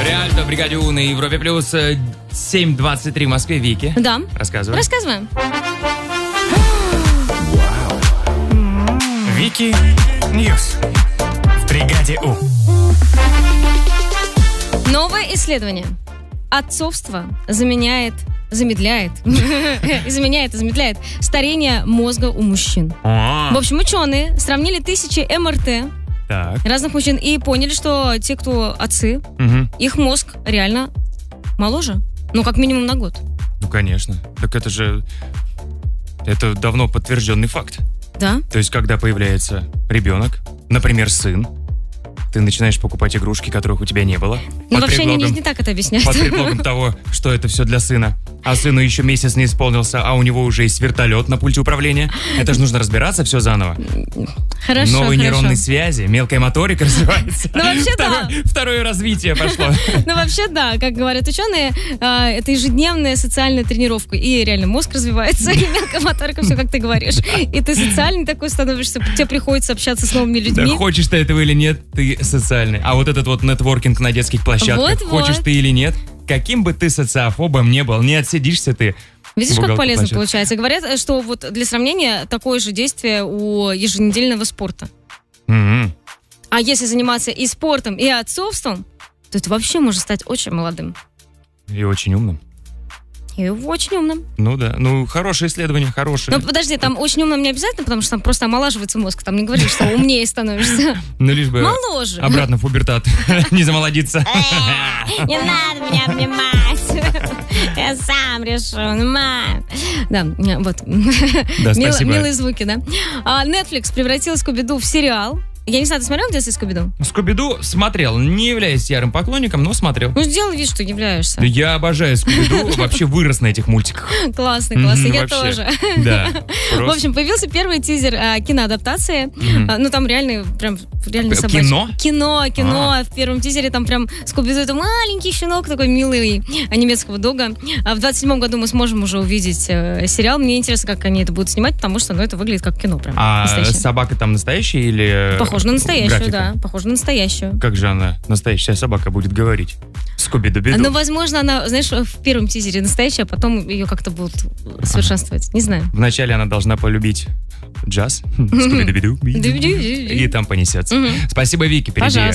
Реально в бригаде У на Европе плюс 7:23 в Москве. Вики. Да. Рассказывай. Рассказываем. Вики Ньюс в бригаде У. Новое исследование. Отцовство замедляет старение мозга у мужчин. В общем, ученые сравнили тысячи МРТ Так. разных мужчин и поняли, что те, кто отцы, их мозг реально моложе. Ну, как минимум на год. Ну, конечно. Так это давно подтвержденный факт. Да? То есть, когда появляется ребенок, например, сын, ты начинаешь покупать игрушки, которых у тебя не было. Ну, вообще они не так это объясняют. Под предлогом того, что это все для сына. А сыну еще месяц не исполнился, а у него уже есть вертолет на пульте управления. Это же нужно разбираться все заново. Хорошо, Новые нейронные связи, мелкая моторика развивается. Ну, вообще, да. Второе развитие пошло. Ну, вообще, да, как говорят ученые, это ежедневная социальная тренировка. И реально мозг развивается, и мелкая моторика, все как ты говоришь. И ты социальный такой становишься, тебе приходится общаться с новыми людьми. Да, хочешь ты этого или нет, ты социальный. А вот этот вот нетворкинг на детских площадках, хочешь ты или нет, каким бы ты социофобом не был, не отсидишься ты. Видишь, как полезно получается. Говорят, что вот для сравнения такое же действие у еженедельного спорта. А если заниматься и спортом, и отцовством, то это вообще может стать очень молодым. И очень умным. И очень умным. Ну да, хорошее исследование, хорошее. Ну подожди, там очень умным не обязательно, потому что там просто омолаживается мозг. Там не говоришь, что умнее становишься. Ну лишь бы моложе. Обратно в пубертат не замолодиться. Не надо меня обнимать. Я сам решу. Да, вот. Милые звуки, да. Netflix превратил Скуби-Ду в сериал. Я не знаю, ты смотрел в детстве Скуби-Ду? Скуби-Ду смотрел. Не являюсь ярым поклонником, но смотрел. Ну, сделай вид, что являешься. Я обожаю Скуби-Ду. Вообще вырос на этих мультиках. Классно. Я тоже. Да. В общем, появился первый тизер киноадаптации. Ну, там реально собачка. Кино. В первом тизере там прям Скуби-Ду — это маленький щенок, такой милый, немецкого дога. В 27-м году мы сможем уже увидеть сериал. Мне интересно, как они это будут снимать, потому что это выглядит как кино прям. А собака там настоящая или... Похоже на настоящую, графика? да. Похоже на настоящую. Как же она, настоящая собака, будет говорить? Скуби-Ду-биду. Ну, возможно, она, знаешь, в первом тизере настоящая, а потом ее как-то будут совершенствовать. Не знаю. Вначале она должна полюбить джаз. Скуби-Ду-биду. И там понесется. Спасибо, Вики. Впереди